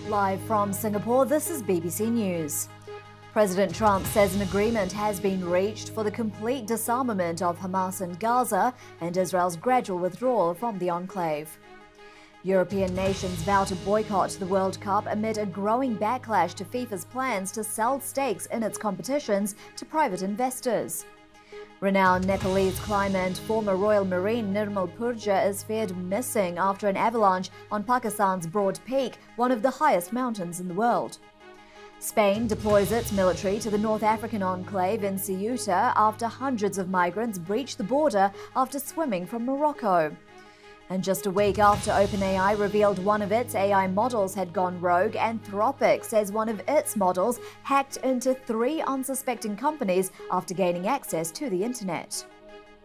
Live from Singapore, this is BBC News. President Trump says an agreement has been reached for the complete disarmament of Hamas in Gaza and Israel's gradual withdrawal from the enclave. European nations vow to boycott the World Cup amid a growing backlash to FIFA's plans to sell stakes in its competitions to private investors. Renowned Nepalese climber and former Royal Marine Nirmal Purja is feared missing after an avalanche on Pakistan's Broad Peak, one of the highest mountains in the world. Spain deploys its military to the North African enclave in Ceuta after hundreds of migrants breached the border after swimming from Morocco. And just a week after OpenAI revealed one of its AI models had gone rogue, Anthropic says one of its models hacked into 3 unsuspecting companies after gaining access to the internet.